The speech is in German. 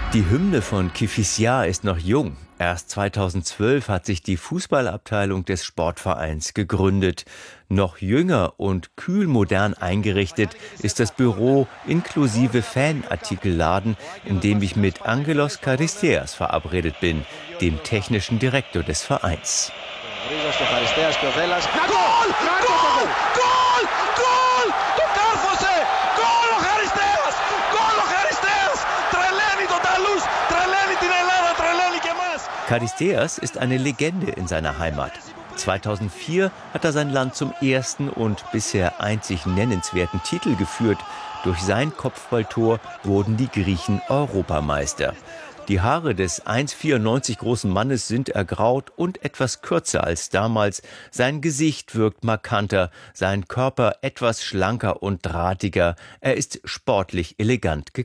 Die Hymne von Kifissia ist noch jung. Erst 2012 hat sich die Fußballabteilung des Sportvereins gegründet. Noch jünger und kühlmodern eingerichtet ist das Büro inklusive Fanartikelladen, in dem ich mit Angelos Charisteas verabredet bin, dem technischen Direktor des Vereins. Charisteas ist eine Legende in seiner Heimat. 2004 hat er sein Land zum ersten und bisher einzig nennenswerten Titel geführt. Durch sein Kopfballtor wurden die Griechen Europameister. Die Haare des 1,94 großen Mannes sind ergraut und etwas kürzer als damals. Sein Gesicht wirkt markanter, sein Körper etwas schlanker und drahtiger. Er ist sportlich elegant gekleidet.